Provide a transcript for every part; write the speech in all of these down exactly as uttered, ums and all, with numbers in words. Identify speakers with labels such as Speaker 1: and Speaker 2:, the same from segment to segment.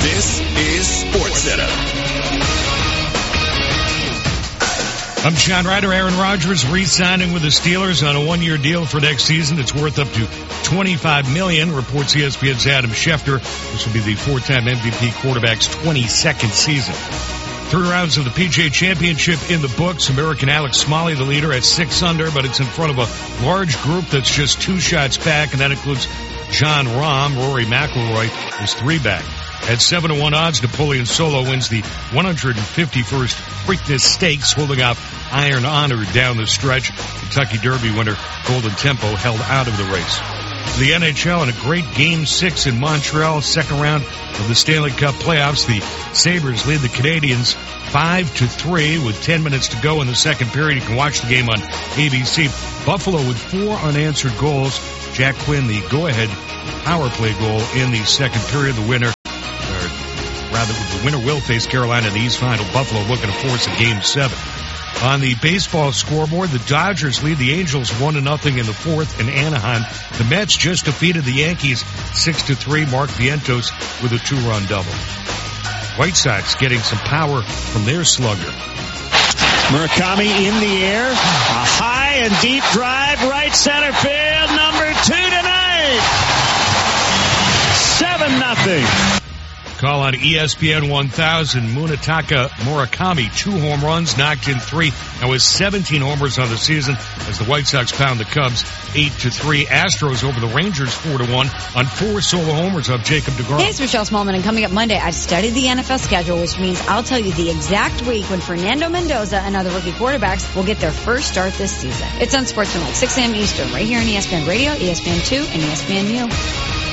Speaker 1: This is SportsCenter.
Speaker 2: I'm John Ryder. Aaron Rodgers re-signing with the Steelers on a one-year deal for next season. It's worth up to twenty-five million dollars, reports E S P N's Adam Schefter. This will be the four-time M V P quarterback's twenty-second season. Three rounds of the P G A Championship in the books. American Alex Smalley, the leader, at six under, but it's in front of a large group that's just two shots back, and that includes Jon Rahm. Rory McIlroy is three back. At seven to one odds, Napoleon Solo wins the one hundred fifty-first Preakness Stakes, holding out Iron Honor down the stretch. Kentucky Derby winner Golden Tempo held out of the race. The N H L in a great Game six in Montreal, second round of the Stanley Cup playoffs. The Sabres lead the Canadiens five to three with ten minutes to go in the second period. You can watch the game on A B C. Buffalo with four unanswered goals. Jack Quinn, the go-ahead power play goal in the second period. The winner, or rather, the winner will face Carolina in the East Final. Buffalo looking to force a Game seven. On the baseball scoreboard, the Dodgers lead the Angels one to nothing in the fourth in Anaheim. The Mets just defeated the Yankees six to three. Mark Vientos with a two-run double. White Sox getting some power from their slugger.
Speaker 3: Murakami in the air, a high and deep drive, right center field, number two tonight. seven nothing.
Speaker 2: Call on E S P N one thousand. Munetaka Murakami, two home runs, knocked in three. Now has seventeen homers on the season as the White Sox pound the Cubs eight to three. Astros over the Rangers four to one on four solo homers of Jacob deGrom.
Speaker 4: Hey, it's Michelle Smallman, and coming up Monday, I've studied the N F L schedule, which means I'll tell you the exact week when Fernando Mendoza and other rookie quarterbacks will get their first start this season. It's on SportsCenter, six a.m. Eastern, right here on E S P N Radio, E S P N two, and E S P N U.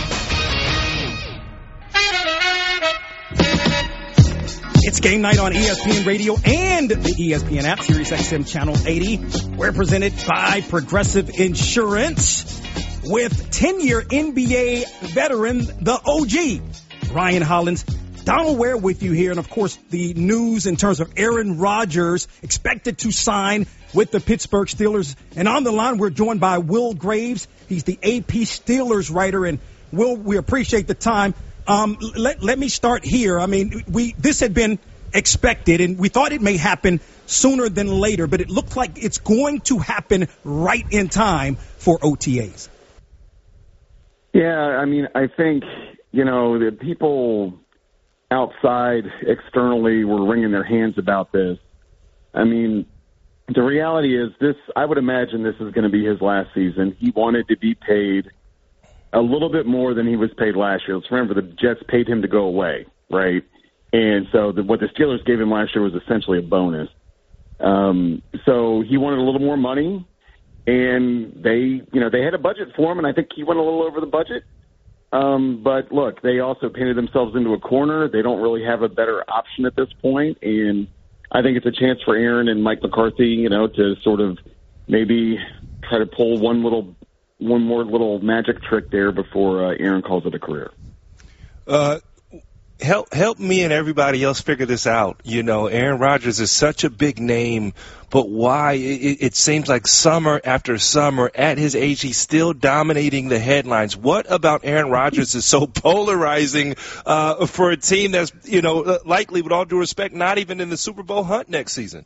Speaker 5: It's game night on E S P N Radio and the E S P N app, Sirius X M Channel eighty. We're presented by Progressive Insurance with ten-year N B A veteran, the O G, Ryan Hollins. Donald Ware with you here. And, of course, the news in terms of Aaron Rodgers expected to sign with the Pittsburgh Steelers. And on the line, we're joined by Will Graves. He's the A P Steelers writer. And, Will, we appreciate the time. Um, let, let me start here. I mean, we this had been expected, and we thought it may happen sooner than later, but it looks like it's going to happen right in time for O T As.
Speaker 6: Yeah, I mean, I think, you know, the people outside externally were wringing their hands about this. I mean, the reality is this, I would imagine this is going to be his last season. He wanted to be paid a little bit more than he was paid last year. Let's remember the Jets paid him to go away, right? And so the, what the Steelers gave him last year was essentially a bonus. Um, so he wanted a little more money, and they, you know, they had a budget for him, and I think he went a little over the budget. Um, but look, they also painted themselves into a corner. They don't really have a better option at this point, and I think it's a chance for Aaron and Mike McCarthy, you know, to sort of maybe try to pull one little one more little magic trick there before uh, Aaron calls it a career.
Speaker 7: Uh, help help me and everybody else figure this out. You know, Aaron Rodgers is such a big name, but why? It, it seems like summer after summer, at his age, he's still dominating the headlines. What about Aaron Rodgers is so polarizing uh, for a team that's, you know, likely, with all due respect, not even in the Super Bowl hunt next season?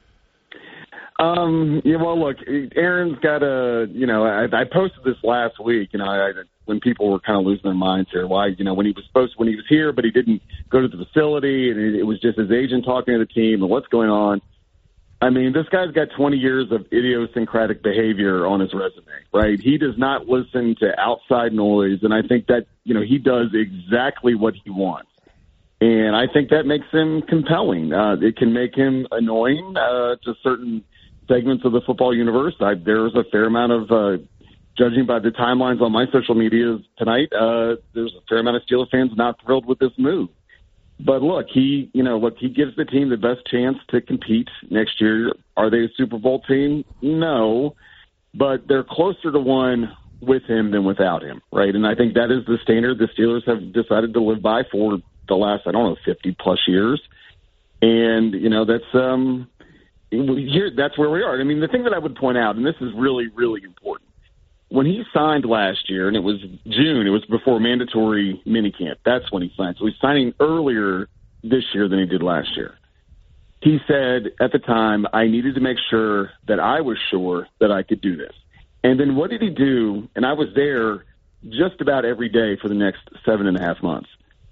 Speaker 6: Um, yeah, well, look, Aaron's got a, you know, I, I posted this last week, you know, I, when people were kind of losing their minds here. Why, you know, when he was supposed, when he was here, but he didn't go to the facility, and it, it was just his agent talking to the team and what's going on. I mean, this guy's got twenty years of idiosyncratic behavior on his resume, right? He does not listen to outside noise, and I think that, you know, he does exactly what he wants. And I think that makes him compelling. Uh, it can make him annoying uh, to certain segments of the football universe. I, there's a fair amount of, uh, judging by the timelines on my social media tonight, uh, there's a fair amount of Steelers fans not thrilled with this move. But look, he, you know, look, he gives the team the best chance to compete next year. Are they a Super Bowl team? No, but they're closer to one with him than without him, right? And I think that is the standard the Steelers have decided to live by for the last, I don't know, fifty plus years. And, you know, that's, um, here, that's where we are. I mean, the thing that I would point out, and this is really, really important, when he signed last year, and it was June, it was before mandatory minicamp. That's when he signed. So he's signing earlier this year than he did last year. He said at the time, I needed to make sure that I was sure that I could do this. And then what did he do? And I was there just about every day for the next seven and a half months.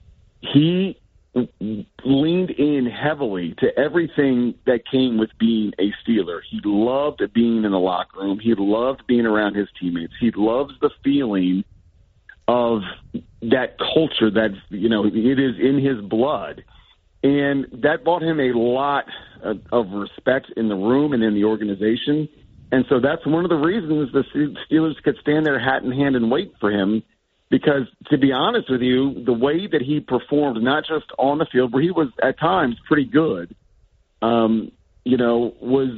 Speaker 6: He leaned in heavily to everything that came with being a Steeler. He loved being in the locker room. He loved being around his teammates. He loves the feeling of that culture that, you know, it is in his blood. And that brought him a lot of, of respect in the room and in the organization. And so that's one of the reasons the Steelers could stand there hat in hand and wait for him. Because, to be honest with you, the way that he performed, not just on the field, where he was at times pretty good, um, you know, was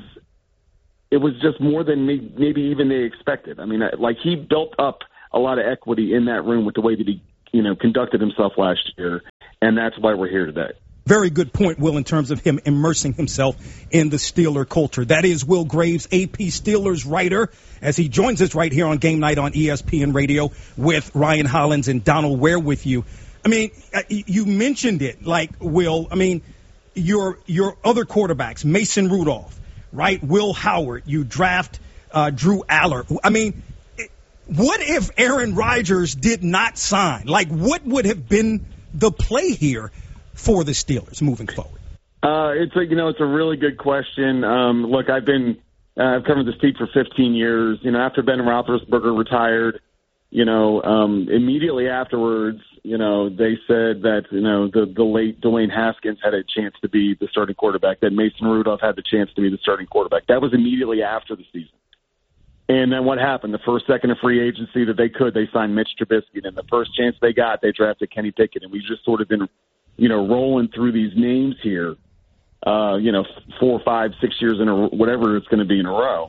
Speaker 6: it was just more than maybe even they expected. I mean, like he built up a lot of equity in that room with the way that he, you know, conducted himself last year, and that's why we're here today.
Speaker 5: Very good point, Will, in terms of him immersing himself in the Steeler culture. That is Will Graves, A P Steelers writer, as he joins us right here on Game Night on E S P N Radio with Ryan Hollins and Donald Ware with you. I mean, you mentioned it, like, Will, I mean, your your other quarterbacks, Mason Rudolph, right, Will Howard, you draft uh, Drew Aller. I mean, what if Aaron Rodgers did not sign? Like, what would have been the play here for the Steelers moving forward?
Speaker 6: Uh, it's a, you know, it's a really good question. Um, look, I've been, uh, I've covered this team for fifteen years. You know, after Ben Roethlisberger retired, you know, um, immediately afterwards, you know, they said that, you know, the, the late Dwayne Haskins had a chance to be the starting quarterback, that Mason Rudolph had the chance to be the starting quarterback. That was immediately after the season. And then what happened? The first second of free agency that they could, they signed Mitch Trubisky. And the first chance they got, they drafted Kenny Pickett. And we've just sort of been, you know, rolling through these names here, uh, you know, four, five, six years in a whatever it's going to be in a row.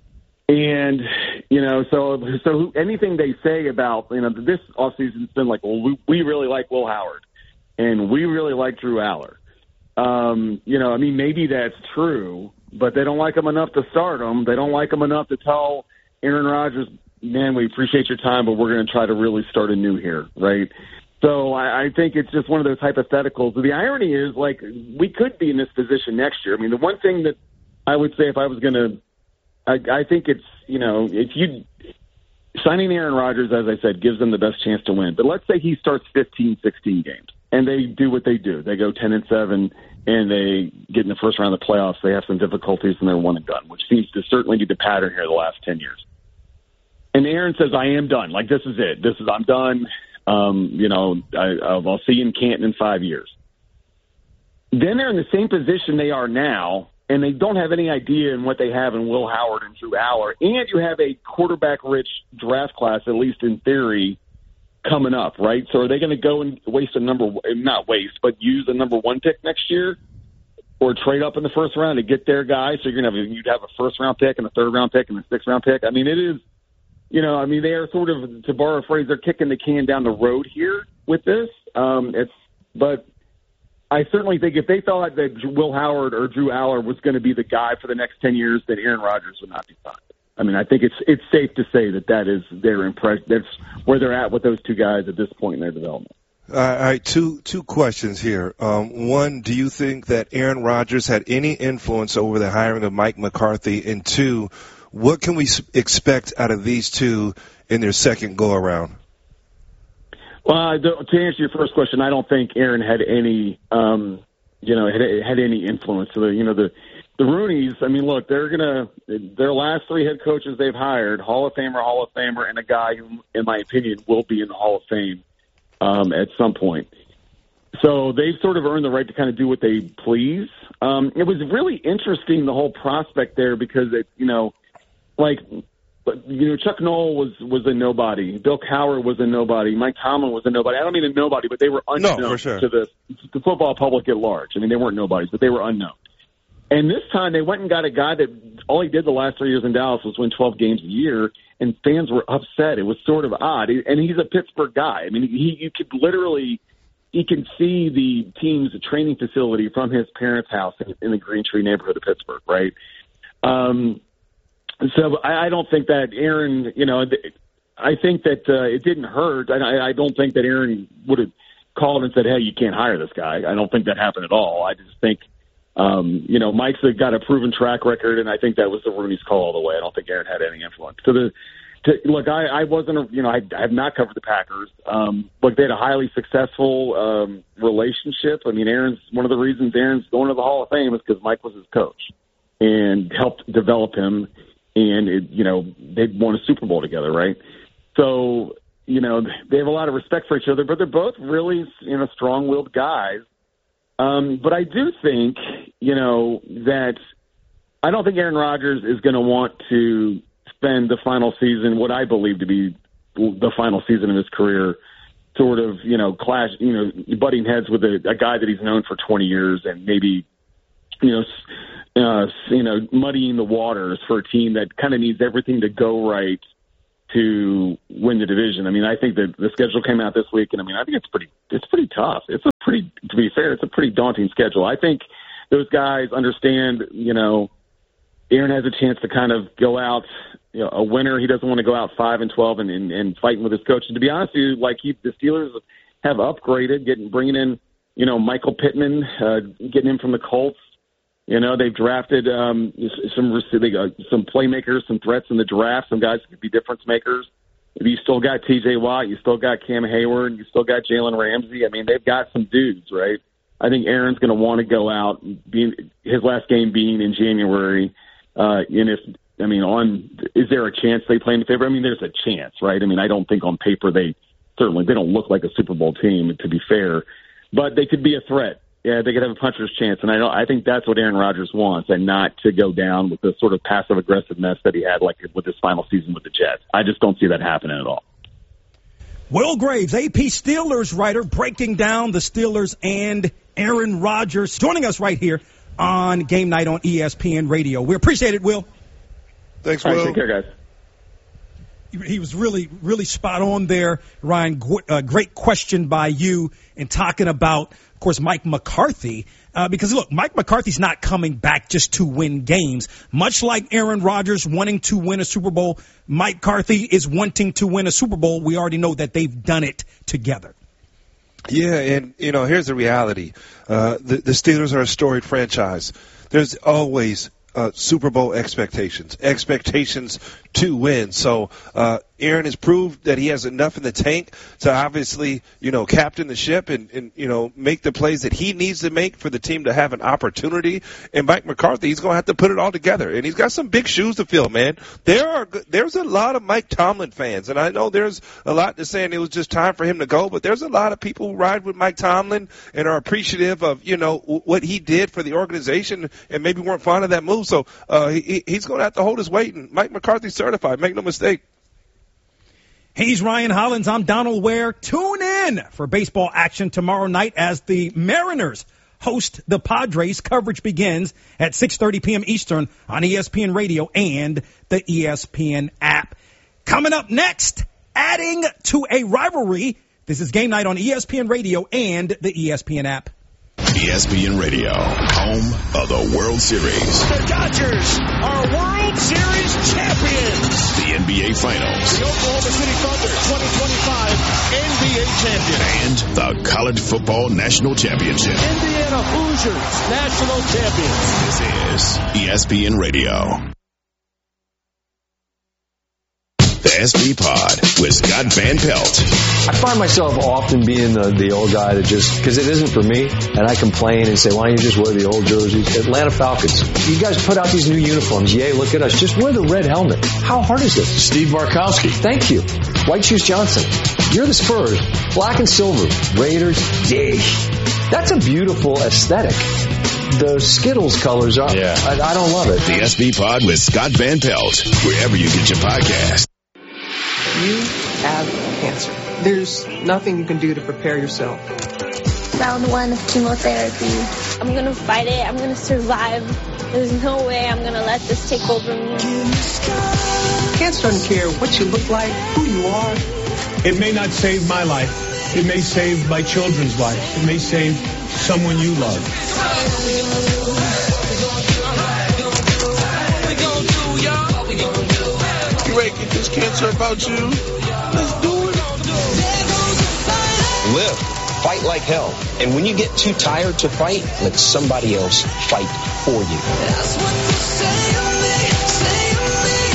Speaker 6: And, you know, so so anything they say about, you know, this offseason's been like, well, we, we really like Will Howard and we really like Drew Aller. Um, you know, I mean, maybe that's true, but they don't like him enough to start him. They don't like him enough to tell Aaron Rodgers, man, we appreciate your time, but we're going to try to really start anew here, right? So I, I think it's just one of those hypotheticals. The irony is, like, we could be in this position next year. I mean, the one thing that I would say if I was going to, I think it's, you know, if you signing Aaron Rodgers, as I said, gives them the best chance to win. But let's say he starts fifteen, sixteen games, and they do what they do. They go ten and seven, and they get in the first round of the playoffs. They have some difficulties, and they're one and done, which seems to certainly be the pattern here the last ten years. And Aaron says, I am done. Like, this is it. This is, I'm done. Um, you know, I, I'll see you in Canton in five years. Then they're in the same position they are now, and they don't have any idea in what they have in Will Howard and Drew Aller. And you have a quarterback-rich draft class, at least in theory, coming up, right? So are they going to go and waste a number – not waste, but use a number one pick next year or trade up in the first round to get their guy? So you're going to have – you'd have a first-round pick and a third-round pick and a sixth-round pick. I mean, it is – you know, I mean, they are sort of, to borrow a phrase, they're kicking the can down the road here with this. Um, it's, but I certainly think if they thought that Will Howard or Drew Aller was going to be the guy for the next ten years, then Aaron Rodgers would not be fine. I mean, I think it's it's safe to say that that is their impression. That's where they're at with those two guys at this point in their development.
Speaker 7: All right, two two questions here. Um, one, do you think that Aaron Rodgers had any influence over the hiring of Mike McCarthy? And two, what can we expect out of these two in their second go-around?
Speaker 6: Well, to answer your first question, I don't think Aaron had any, um, you know, had, had any influence. So, the, you know, the the Rooneys. I mean, look, they're gonna their last three head coaches they've hired, Hall of Famer, Hall of Famer, and a guy who, in my opinion, will be in the Hall of Fame um, at some point. So they've sort of earned the right to kind of do what they please. Um, it was really interesting, the whole prospect there, because it, you know. Like, you know, Chuck Noll was, was a nobody. Bill Cowher was a nobody. Mike Tomlin was a nobody. I don't mean a nobody, but they were unknown
Speaker 7: no, for sure.
Speaker 6: to the, to the football public at large. I mean, they weren't nobodies, but they were unknown. And this time they went and got a guy that all he did the last three years in Dallas was win twelve games a year, and fans were upset. It was sort of odd. And he's a Pittsburgh guy. I mean, he you could literally – he can see the team's training facility from his parents' house in, in the Green Tree neighborhood of Pittsburgh, right? Um So I, I don't think that Aaron, you know, I think that uh, it didn't hurt. I, I don't think that Aaron would have called and said, hey, you can't hire this guy. I don't think that happened at all. I just think, um, you know, Mike's got a proven track record, and I think that was the Rooney's call all the way. I don't think Aaron had any influence. So the to, look, I, I wasn't, a, you know, I, I have not covered the Packers. Um, look, they had a highly successful um, relationship. I mean, Aaron's one of the reasons Aaron's going to the Hall of Fame is because Mike was his coach and helped develop him. And, it, you know, they won a Super Bowl together, right? So, you know, they have a lot of respect for each other, but they're both really, you know, strong-willed guys. Um, but I do think, you know, that I don't think Aaron Rodgers is going to want to spend the final season, what I believe to be the final season of his career, sort of, you know, clash, you know, butting heads with a, a guy that he's known for twenty years and maybe, you know, uh, you know, muddying the waters for a team that kind of needs everything to go right to win the division. I mean, I think that the schedule came out this week, and I mean, I think it's pretty, it's pretty tough. It's a pretty, to be fair, it's a pretty daunting schedule. I think those guys understand, you know, Aaron has a chance to kind of go out, you know, a winner. He doesn't want to go out five and twelve and, and, and fighting with his coach. And to be honest with you, like he, the Steelers have upgraded, getting bringing in, you know, Michael Pittman, uh, getting him from the Colts. You know, they've drafted um, some they got some playmakers, some threats in the draft, some guys who could be difference makers. You still got T J Watt, you still got Cam Hayward, you still got Jalen Ramsey. I mean, they've got some dudes, right? I think Aaron's going to want to go out, being, his last game being in January. Uh, and if, I mean, on, is there a chance they play in the favor? I mean, there's a chance, right? I mean, I don't think on paper they certainly, they don't look like a Super Bowl team, to be fair, but they could be a threat. Yeah, they could have a puncher's chance, and I don't, I think that's what Aaron Rodgers wants, and not to go down with the sort of passive-aggressive mess that he had like with his final season with the Jets. I just don't see that happening at all.
Speaker 5: Will Graves, A P Steelers writer, breaking down the Steelers and Aaron Rodgers, joining us right here on Game Night on E S P N Radio. We appreciate it, Will.
Speaker 7: Thanks,
Speaker 6: Will.
Speaker 7: Will.
Speaker 6: All right, take care, guys.
Speaker 5: He was really, really spot on there, Ryan. Uh, great question by you in talking about, of course, Mike McCarthy. Uh, because, look, Mike McCarthy's not coming back just to win games. Much like Aaron Rodgers wanting to win a Super Bowl, Mike McCarthy is wanting to win a Super Bowl. We already know that they've done it together.
Speaker 7: Yeah, and, you know, here's the reality. Uh, the, the Steelers are a storied franchise. There's always uh, Super Bowl expectations, expectations to win. So uh, Aaron has proved that he has enough in the tank to obviously, you know, captain the ship and, and, you know, make the plays that he needs to make for the team to have an opportunity. And Mike McCarthy, he's going to have to put it all together. And he's got some big shoes to fill, man. There are There's a lot of Mike Tomlin fans, and I know there's a lot to saying it was just time for him to go, but there's a lot of people who ride with Mike Tomlin and are appreciative of, you know, what he did for the organization and maybe weren't fond of that move. So uh, he, he's going to have to hold his weight, and Mike McCarthy's certified. Make no mistake.
Speaker 5: He's Ryan Hollins. I'm Donald Ware. Tune in for baseball action tomorrow night as the Mariners host the Padres. Coverage begins at six thirty p.m. Eastern on E S P N Radio and the E S P N app. Coming up next, adding to a rivalry, this is Game Night on E S P N Radio and the E S P N app.
Speaker 1: E S P N Radio, home of the World Series.
Speaker 3: The Dodgers are World Series champions.
Speaker 1: The N B A Finals.
Speaker 3: The Oklahoma City Thunder twenty twenty-five N B A champion.
Speaker 1: And the College Football National Championship.
Speaker 3: Indiana Hoosiers national champions.
Speaker 1: This is E S P N Radio. The S B Pod with Scott Van Pelt.
Speaker 8: I find myself often being the, the old guy that just, because it isn't for me, and I complain and say, why don't you just wear the old jerseys? Atlanta Falcons, you guys put out these new uniforms. Yay, look at us. Just wear the red helmet. How hard is this?
Speaker 9: Steve Barkowski.
Speaker 8: Thank you. White Shoes Johnson. You're the Spurs. Black and silver. Raiders. Dig. That's a beautiful aesthetic. The Skittles colors are, yeah. I, I don't love it.
Speaker 1: The S B Pod with Scott Van Pelt, wherever you get your podcast.
Speaker 10: You have cancer. There's nothing you can do to prepare yourself.
Speaker 11: Round one of chemotherapy. I'm gonna fight it. I'm gonna survive. There's no way I'm gonna let this take over me.
Speaker 10: Cancer doesn't care what you look like, who you are.
Speaker 12: It may not save my life. It may save my children's life. It may save someone you love.
Speaker 9: If it's cancer about you, let's do it.
Speaker 13: Live. Fight like hell. And when you get too tired to fight, let somebody else fight for you.
Speaker 14: That's what you say to me, say to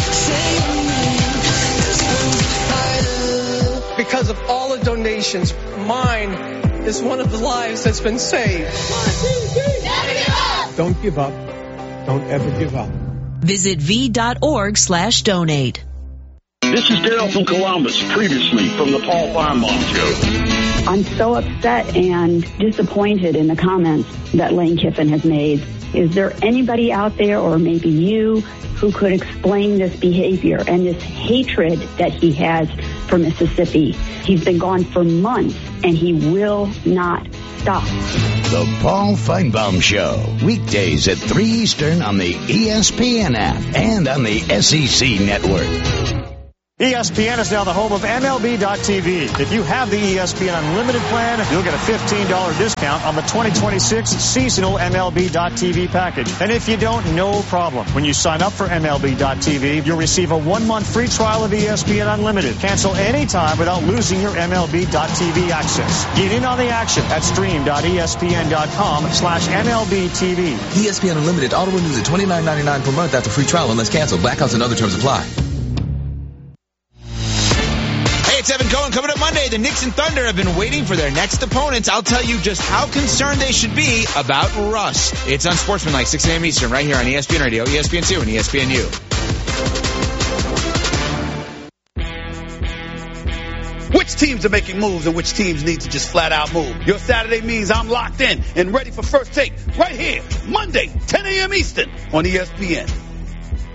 Speaker 14: me, say to me.
Speaker 10: Because of all the donations, mine is one of the lives that's been saved.
Speaker 14: Never give up.
Speaker 12: Don't give up. Don't ever give up.
Speaker 15: Visit v.org slash donate.
Speaker 16: This is Dale from Columbus, previously from the Paul Feinbaum Show.
Speaker 17: I'm so upset and disappointed in the comments that Lane Kiffin has made. Is there anybody out there, or maybe you, who could explain this behavior and this hatred that he has for Mississippi? He's been gone for months, and he will not stop.
Speaker 18: The Paul Feinbaum Show, weekdays at three Eastern on the E S P N app and on the S E C Network.
Speaker 19: E S P N is now the home of M L B dot T V. If you have the E S P N Unlimited plan, you'll get a fifteen dollars discount on the twenty twenty-six seasonal M L B dot T V package. And if you don't, no problem. When you sign up for M L B dot T V, you'll receive a one-month free trial of E S P N Unlimited. Cancel anytime without losing your M L B dot T V access. Get in on the action at stream.espn.com slash MLBTV.
Speaker 20: E S P N Unlimited auto renews at twenty-nine ninety-nine per month after free trial unless canceled. Blackouts and other terms apply.
Speaker 21: It's Evan Cohen coming up Monday. The Knicks and Thunder have been waiting for their next opponents. I'll tell you just how concerned they should be about Russ. It's on Sportsmanlike, six a.m. Eastern, right here on E S P N Radio, E S P N two, and E S P N U.
Speaker 22: Which teams are making moves and which teams need to just flat out move? Your Saturday means I'm locked in and ready for First Take right here, Monday, ten a.m. Eastern on E S P N.